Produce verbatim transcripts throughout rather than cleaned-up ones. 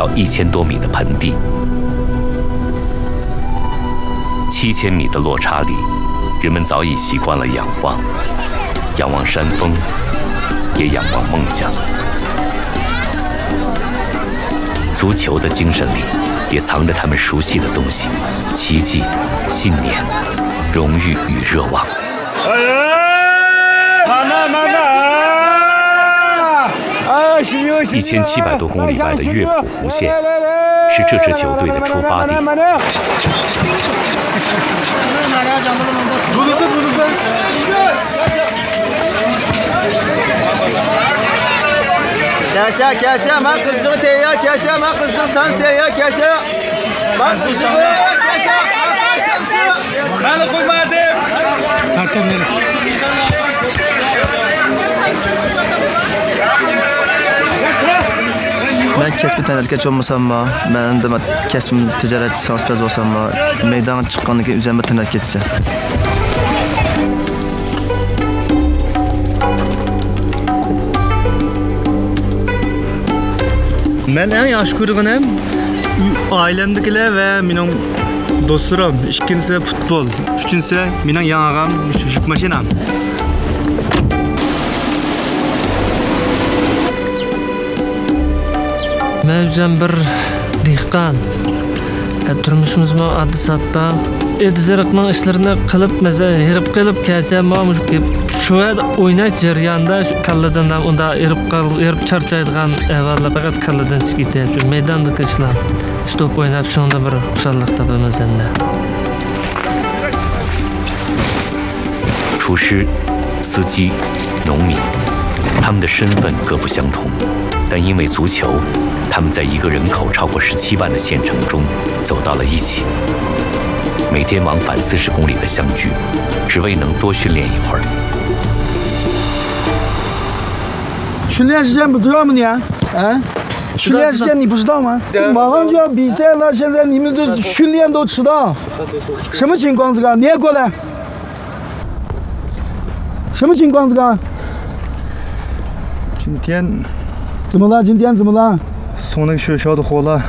到一千多米的盆地。七千米的落差里，人们早已习惯了仰望，仰望山峰，也仰望梦想。足球的精神里，也藏着他们熟悉的东西：奇迹、信念、荣誉与热望。一千七百多公里外的乐谱湖县，是这支球队的出发地。 Kese kese ben kızım teya kese ben kızım sen teya kese ben kızım teya kese ben koymadım. Hakem verin. Ben kesbi tanıtkeç olmasamma, ben de kesbim ticaret sanatçı olsamma, meydana çıkkandan keyin üzerime tanıtkeççi. Ben en yaxshi ko'rganim ailemdekiler ve benim dostlarım. İkincisi futbol, üçüncüsü benim yanağım, yük maşinam. Men o'zim bir dehqon. Turmushimiz mo addi satda edziriqning ishlarini qilib, maza herib qilib kelsa, mo'mush shu o'ynash jarayonida kalladan unda erib qolib, erib charchaydigan avvallar faqat kalladan chiqib ketadi. Shu maydondagi ishlar, stop o'ynab shunda bir xushallik topamiz endi. 厨师、司机、农民，他们的身份各不相同，但因为足球，他们在一个人口超过十七万的县城中走到了一起。每天往返四十公里的相聚，只为能多训练一会儿。 训练时间不知道吗你？啊？训练时间你不知道吗？马上就要比赛了，现在你们这训练都迟到，什么情况？这个你也过来？什么情况？这个？ 今天怎么了？今天怎么了？ 送那个学校的货了。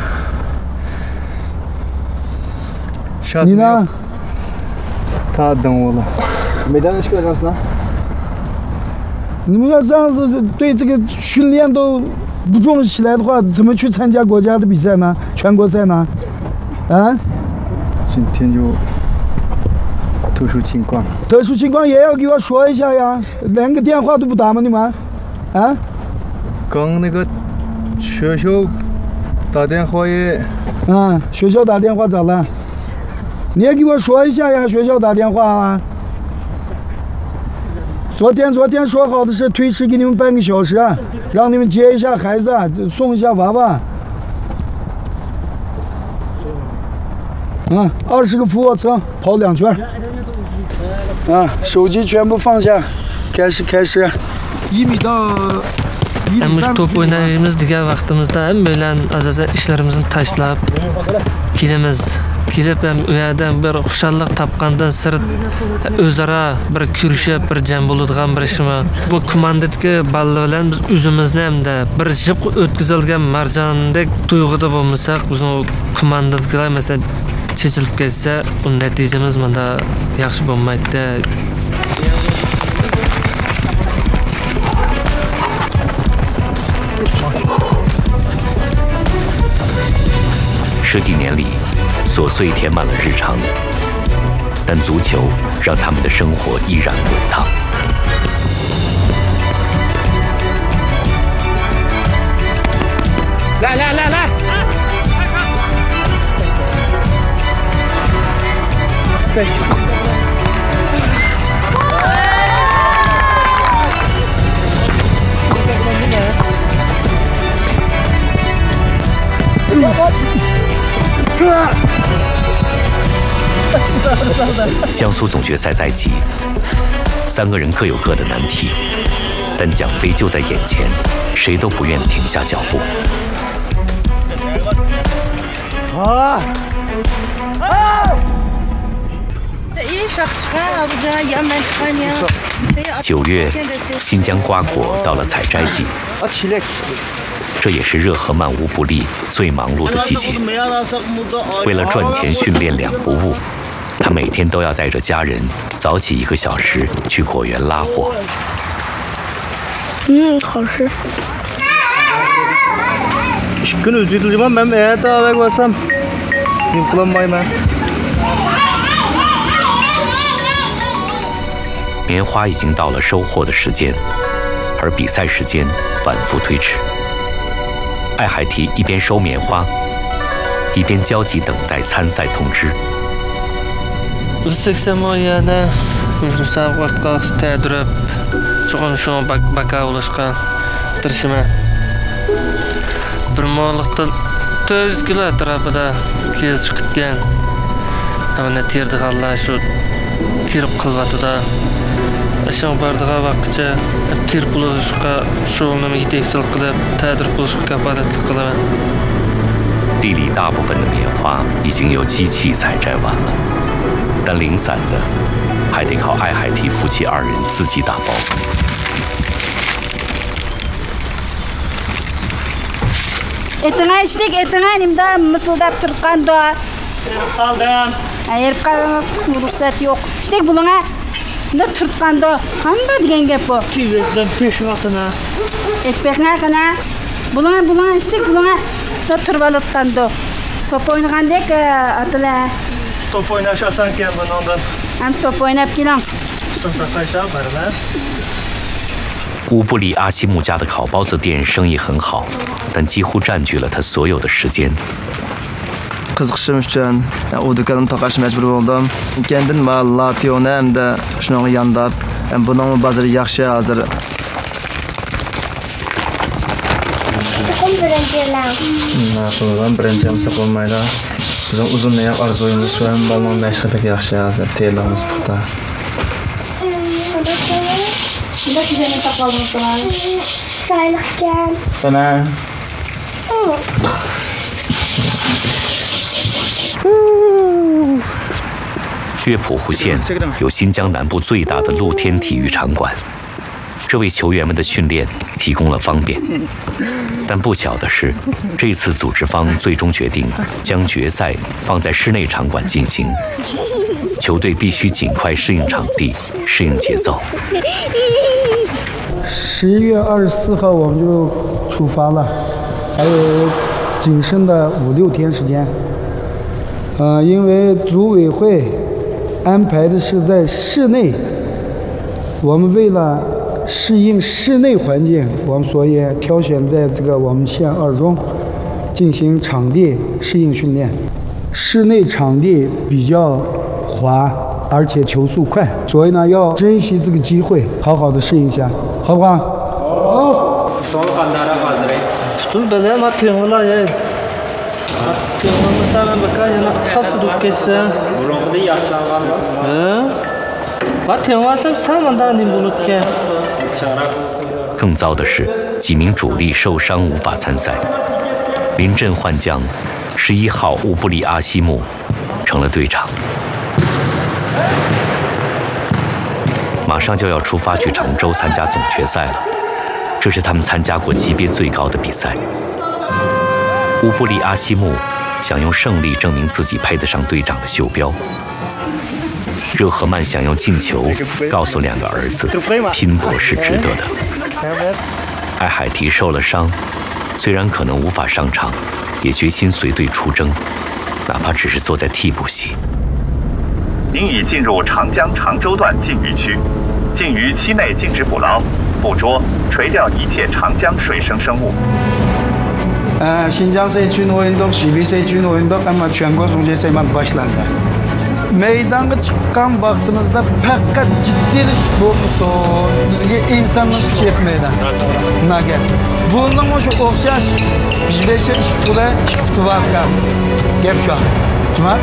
你呢？ 他等我了。 没带那去干啥呢？ 你们要这样子对这个训练都不重视起来的话，怎么去参加国家的比赛呢？全国赛呢？啊？ 今天就特殊情况。 特殊情况也要给我说一下呀，连个电话都不打吗？你们？啊？ 刚那个学校打电话也。 啊，学校打电话咋了？ 你也给我说一下呀，学校打电话啊。昨天昨天说好的是推迟给你们半个小时，让你们接一下孩子，送一下娃娃。嗯，二十个俯卧撑，跑两圈。啊，手机全部放下，开始开始。一米到。 Hem top oynayımız degan vaqtimizda ham bilan asosan ishlarimizni tashlab kelamiz. Kelib ham u yerdan bir xushallik topgandan sirt o'zaro bir kurashib, bir jam bo'ladigan bir ishmi. Bu komandadagi balla bilan biz o'zimizni hamda bir jib o'tkazilgan marjondek tuyg'uda bo'lmasak, bizni komandadagilar masalan chechilib ketsa, u natijamiz menda yaxshi bo'lmaydi. 十几年里，琐碎填满了日常，但足球让他们的生活依然滚烫。 来来来来！对。 江苏总决赛在即，三个人各有各的难题，但奖杯就在眼前，谁都不愿停下脚步。 啊！啊！ 九月，新疆瓜果到了采摘季。 这也是热河曼乌布利最忙碌的季节。为了赚钱训练两不误，他每天都要带着家人早起一个小时去果园拉货。 嗯，好吃。 kun üzüldüm ben evde eve basam. Yıkılamayım. 棉花已经到了收获的时间，而比赛时间反复推迟。艾海提一边收棉花，一边焦急等待参赛通知。 seksemoyada musobaqaga tayyorlab cho'qim shu baka olishga tirishiman. Bir mo'liqdan to'rt yuz kilo atrofida kez chiqgan. Ana terdi g'alla shu kirib qilvatida. Aşağı bardağa vaqtcha terib olishga shu nima yetakchilik qilib tayyor bo'lishga kafolatlik qilaman. 地里大部分的棉花已经由机器采摘完了，但零散的还得靠艾海提夫妻二人自己打包。 Etine işlik, etine elimde mısıldap Türkan'da. Kaldım. Ayırıp kalınız, ruhsat yok. İşlik buluna ne Türkan'da. Handa diyen gep bu. Kivezden peşin atına. Etpekine kana. Buluna buluna işlik buluna ne Türbalık'tan'da. Top oynayan dek atıla. Top oynaşasan kendin ondan. Hem top oynayıp gelen. Kaçtan var lan? 乌布里阿西木家的烤包子店生意很好，但几乎占据了他所有的时间。 Qiziqishim uchun u do'konni taqash majbur bo'ldim. Keyin man lationi hamda shunga yondab, buning bozori yaxshi hozir. Tuxum birinchilar. Ma'qulman, birinchi ham bo'lmaydi. Bizning uzunni ham orzuyimiz shu ham balmon mashqidek yaxshi hozir tayyorlamiz puxta. Bunda güzel tapalım falan. Çaylıkken. Sana. 《乐谱湖县有新疆南部最大的露天体育场馆，这为球员们的训练提供了方便。但不巧的是，这次组织方最终决定将决赛放在室内场馆进行，球队必须尽快适应场地，适应节奏。 十一月二十四号我们就出发了，还有仅剩的五六天时间。呃，因为组委会安排的是在室内，我们为了适应室内环境，我们所以挑选在这个我们县二中进行场地适应训练。室内场地比较滑，而且球速快，所以呢要珍惜这个机会，好好的适应一下，好不好？好。 Tutun böyle ama tığla ya. Tığla mesela bakayım nasıl dökülse. Burunqida yaxshilangan. He? Bak tığla sen sen ondan ne bulutken. 更糟的是，几名主力受伤无法参赛。临阵换将，十一号乌布里阿西木成了队长。马上就要出发去常州参加总决赛了。 这是他们参加过级别最高的比赛。乌布里阿西木想用胜利证明自己配得上队长的袖标。热河曼想用进球告诉两个儿子，拼搏是值得的。艾海提受了伤，虽然可能无法上场，也决心随队出征，哪怕只是坐在替补席。 您已进入长江常州段禁渔区，禁渔期内禁止捕捞。 捕捉、垂钓一切长江水生生物。 呃，新疆赛区oyundoq, Şibi赛区oyundoq, ama全国总决赛başlandı. Meydanga chiqqan vaqtimizda faqat jiddiylik bo'lsa, bizga insonning kuchi yetmaydi. Nimaga? Bundan o'sha o'xshash besh ikki qo'la ikki putvafka. Gap shu. Nima?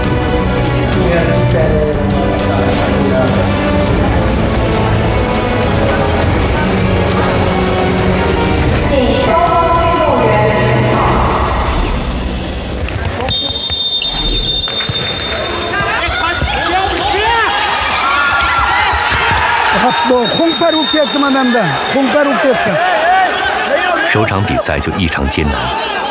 Hatto Xongpar o'tib ketdim odamda. Xongpar o'tib ketdim. 首场比赛就异常艰难。